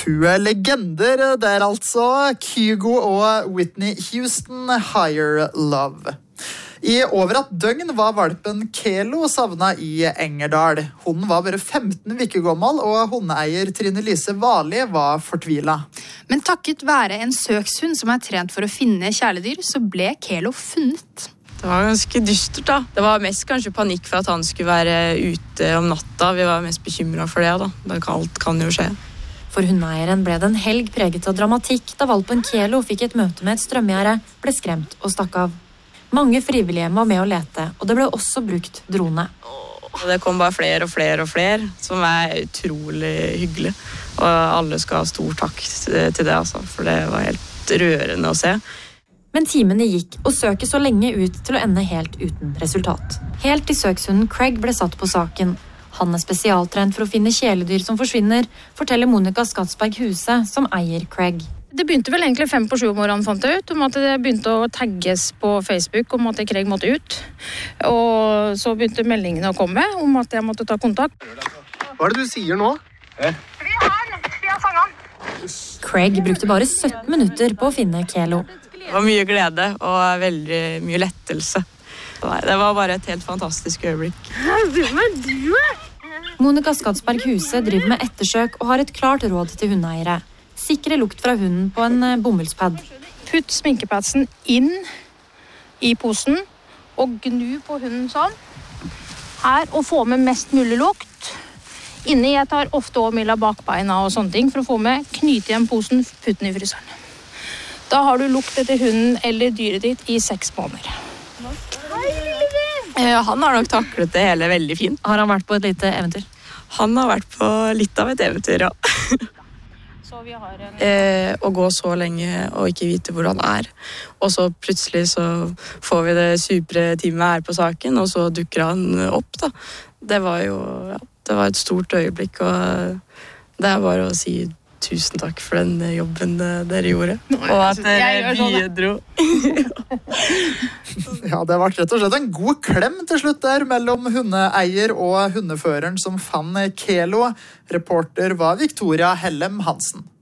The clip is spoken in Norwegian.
To legender der altså, Kygo og Whitney Houston, Higher Love. I over et døgn var valpen Kelo savnet i Engerdal. Hun var bare 15 uker gammel, og hundeeier Trine Lise Vali var fortvilet. Men takket være en søkshund som trent for å finne kjæledyr, så ble Kelo funnet. Det var ganske dystert da. Det var mest kanskje panikk for at han skulle være ute om natta. Vi var mest bekymret for det da. Alt kan jo skje. For hundeeieren ble det en helg preget av dramatikk da valpen Kelo fikk et møte med et strømgjerde, ble skremt og stakk av. Mange frivillige var med å lete, og det ble også brukt drone. Det kom bare flere og flere, som utrolig hyggelig. Og alle skal ha stor takk til det, altså, for det var helt rørende å se. Men timene gikk, og søket så lenge ut til å ende helt uten resultat. Helt til søkshunden Craig ble satt på saken. Han spesialtrent for å finne kjæledyr som forsvinner, forteller Monica Skatsberg Huse, som eier Craig. Det begynte vel egentlig 5:07 om morgenen, fant jeg ut, om at det begynte å tagges på Facebook om at Craig måtte ut. Og så begynte meldingene å komme om at jeg måtte ta kontakt. Hva det du sier nå? Vi har fanget han. Craig brukte bare 17 minutter på å finne Kelo. Det var mye glede og veldig mye lettelse. Det var bare et helt fantastisk øyeblikk. Monica Skatsberg Huse driver med ettersøk og har et klart råd til hundeeiere. Sikre lukt fra hunden på en bomullspad. Putt sminkepadsen inn i posen og gnu på hunden sånn. Her, og få med mest mulig lukt. Inni jeg tar ofte også Milla bakbeina og sånne ting for å få med. Knyte igjen posen, putt den i fryseren. Da har du lukt etter hunden eller dyret ditt i 6 måneder. Han har nok taklet det hele veldig fint. Har han vært på et lite eventyr? Han har vært på litt av et eventyr, ja. Å gå så lenge og ikke vite hvor han og så plutselig så får vi det supre teamet her på saken, og så dukker han opp da. Det var jo det var et stort øyeblikk, og det bare å si tusen takk for den jobben dere gjorde, og at dere bidro. Ja, det var rett og slett en god klem til slutt der mellom hundeeier og hundeføreren som fant Kelo. Reporter var Victoria Hellem Hansen.